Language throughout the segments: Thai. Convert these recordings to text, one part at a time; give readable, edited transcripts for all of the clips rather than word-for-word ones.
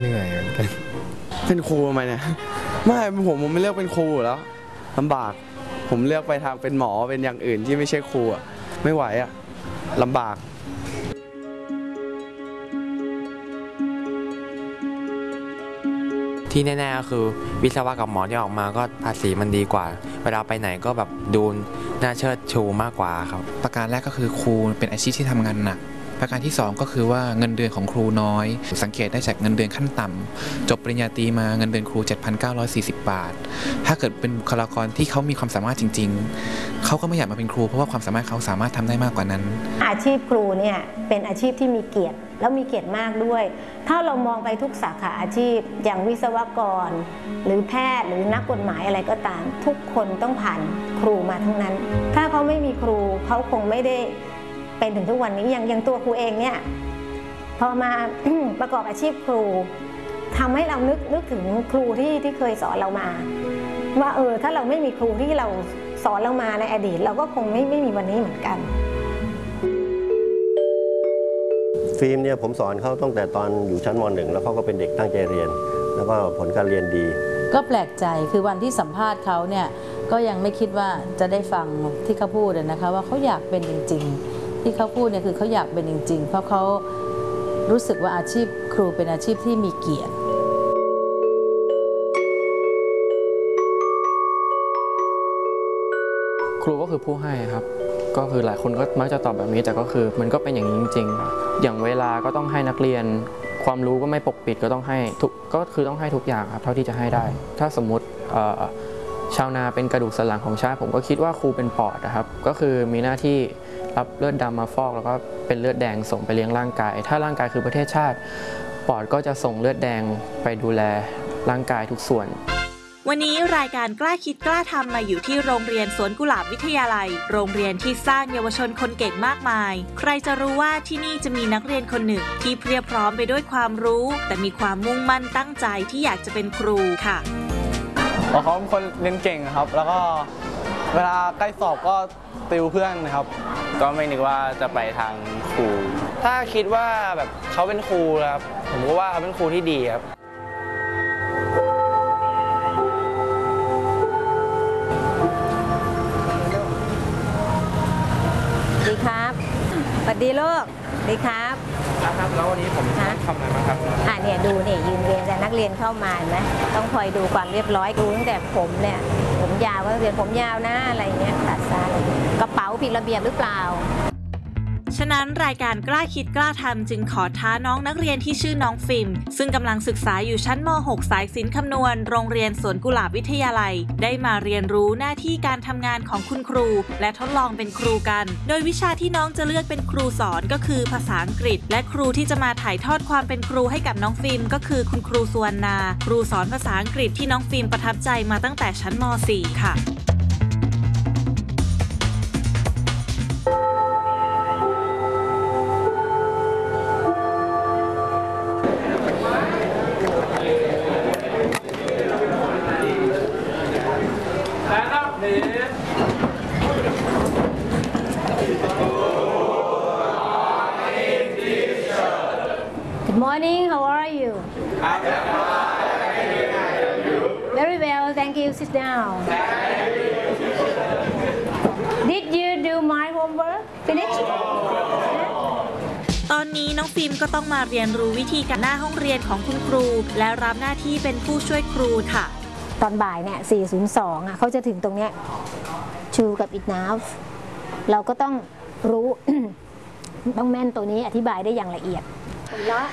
เหนื่อยเหมือนกันเป็นครูทำไมเนี่ยไม่ผมไม่เลือกเป็นครูแล้วลำบากผมเลือกไปทางเป็นหมอเป็นอย่างอื่นที่ไม่ใช่ครูอ่ะไม่ไหวอ่ะลำบากที่แน่ๆก็คือวิศวะกับหมอที่ออกมาก็ภาษีมันดีกว่าเวลาไปไหนก็แบบดูน่าเชิดชูมากกว่าครับประการแรกก็คือครูเป็นอาชีพที่ทำงานหนักประการที่2ก็คือว่าเงินเดือนของครูน้อยสังเกตได้จากเงินเดือนขั้นต่ำจบปริญญาตรีมาเงินเดือนครู 7,940 บาทถ้าเกิดเป็นบุคลากรที่เขามีความสามารถจริงๆเขาก็ไม่อยากมาเป็นครูเพราะว่าความสามารถเขาสามารถทำได้มากกว่านั้นอาชีพครูเนี่ยเป็นอาชีพที่มีเกียรติแล้วมีเกียรติมากด้วยถ้าเรามองไปทุกสาขาอาชีพอย่างวิศวกรหรือแพทย์หรือนักกฎหมายอะไรก็ตามทุกคนต้องผ่านครูมาทั้งนั้นถ้าเขาไม่มีครูเขาคงไม่ได้เป็นถึงทุกวันนี้อย่างตัวครูเองเนี่ยพอมา ประกอบอาชีพครูทำให้เรานึกถึงครูที่เคยสอนเรามาว่าถ้าเราไม่มีครูที่เราสอนเรามาในอดีตเราก็คงไม่มีวันนี้เหมือนกันฟิล์มเนี่ยผมสอนเขาตั้งแต่ตอนอยู่ชั้นม.1 แล้วเขาก็เป็นเด็กตั้งใจเรียนแล้วก็ผลการเรียนดีก็แปลกใจคือวันที่สัมภาษณ์เขาเนี่ยก็ยังไม่คิดว่าจะได้ฟังที่เขาพูดนะคะว่าเขาอยากเป็นจริงๆที่เขาพูดเนี่ยคือเขาอยากเป็นจริงๆเพราะเขารู้สึกว่าอาชีพครูเป็นอาชีพที่มีเกียรติครูก็คือผู้ให้ครับก็คือหลายคนก็มักจะตอบแบบนี้แต่ก็คือมันก็เป็นอย่างนี้จริงๆอย่างเวลาก็ต้องให้นักเรียนความรู้ก็ไม่ปกปิดก็ต้องให้ทุกก็คือต้องให้ทุกอย่างครับเท่าที่จะให้ได้ถ้าสมมุติชาวนาเป็นกระดูกสันหลังของชาติผมก็คิดว่าครูเป็นปอดนะครับก็คือมีหน้าที่รับเลือดดำมาฟอกแล้วก็เป็นเลือดแดงส่งไปเลี้ยงร่างกายถ้าร่างกายคือประเทศชาติปอดก็จะส่งเลือดแดงไปดูแลร่างกายทุกส่วนวันนี้รายการกล้าคิดกล้าทำมาอยู่ที่โรงเรียนสวนกุหลาบวิทยาลัยโรงเรียนที่สร้างเยาวชนคนเก่งมากมายใครจะรู้ว่าที่นี่จะมีนักเรียนคนหนึ่งที่เพรียบพร้อมไปด้วยความรู้แต่มีความมุ่งมั่นตั้งใจที่อยากจะเป็นครูค่ะเขาเป็นคนเรียนเก่งครับแล้วก็เวลาใกล้สอบก็ติวเพื่อนนะครับก็ไม่นึกว่าจะไปทางครูถ้าคิดว่าแบบเขาเป็นครูครับผมก็ว่าเขาเป็นครูที่ดีครับดีครับสวัสดีลูกดีครับนะครับแล้ววันนี้ผมทำอะไรบ้างครับเนี่ยดูนี่ยืนเรียนแต่นักเรียนเข้ามาไหมต้องคอยดูความเรียบร้อยดูตั้งแต่ผมเนี่ยผมยาวก็เรียนผมยาวนะอะไรเงี้ยตัดสั้นกระเป๋าผิดระเบียบหรือเปล่าฉะนั้นรายการกล้าคิดกล้าทำจึงขอท้าน้องนักเรียนที่ชื่อน้องฟิล์มซึ่งกำลังศึกษาอยู่ชั้นม.6 สายศิลป์คำนวณโรงเรียนสวนกุหลาบวิทยาลัยได้มาเรียนรู้หน้าที่การทำงานของคุณครูและทดลองเป็นครูกันโดยวิชาที่น้องจะเลือกเป็นครูสอนก็คือภาษาอังกฤษและครูที่จะมาถ่ายทอดความเป็นครูให้กับน้องฟิล์มก็คือคุณครูสุวรรณาครูสอนภาษาอังกฤษที่น้องฟิล์มประทับใจมาตั้งแต่ชั้นม.4 ค่ะ Good morning. How are you? Very well. Thank you. Sit down. Did you do my homework? Finish? ตอนนี้น้องฟิล์มก็ต้องมาเรียนรู้วิธีการหน้าห้องเรียนของคุณครูและรับหน้าที่เป็นผู้ช่วยครูค่ะตอนบ่ายเนี่ย402เขาจะถึงตรงเนี้ยชูกับ enough เราก็ต้องรู้ ต้องแม่นตัวนี้อธิบายได้อย่างละเอียดละ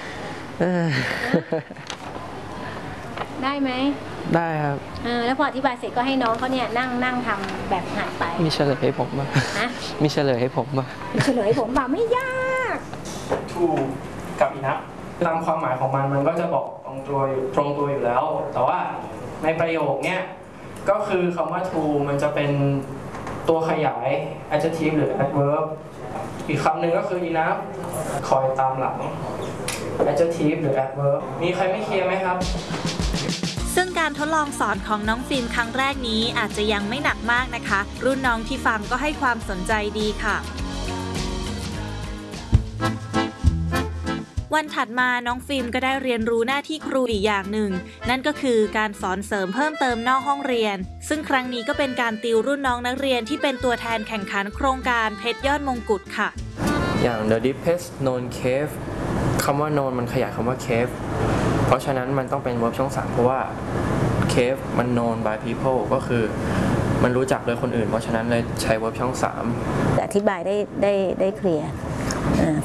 ได้ไหมได้ครับแล้วพออธิบายเสร็จก็ให้น้องเขาเนี่ยนั่งทำแบบหัดไปมีเฉลยให้ผมป่ะมีเฉลยให้ผมป่ะมีเฉลยให้ผมป่ะไม่ยาก to กับ enough ตามความหมายของมันก็จะบอกตรงตัวอยู่แล้วแต่ว่าในประโยคเนี้ยก็คือคำว่า to มันจะเป็นตัวขยาย adjective หรือ adverb อีกคำหนึ่งก็คือ enough คอยตามหลัง adjective หรือ adverb มีใครไม่เคลียร์ไหมครับซึ่งการทดลองสอนของน้องฟิล์มครั้งแรกนี้อาจจะยังไม่หนักมากนะคะรุ่นน้องที่ฟังก็ให้ความสนใจดีค่ะวันถัดมาน้องฟิล์มก็ได้เรียนรู้หน้าที่ครูอีกอย่างหนึ่งนั่นก็คือการสอนเสริมเพิ่มเติมนอกห้องเรียนซึ่งครั้งนี้ก็เป็นการติวรุ่นน้องนักเรียนที่เป็นตัวแทนแข่งขันโครงการเพชรยอดมงกุฎค่ะอย่าง The Deepest Known Cave คำว่า known มันขยายคำว่า cave เพราะฉะนั้นมันต้องเป็น verb ช่อง 3 เพราะว่า cave มัน known by people ก็คือมันรู้จักโดยคนอื่นเพราะฉะนั้นเลยใช้ verb ช่อง 3 อธิบายได้เคลียร์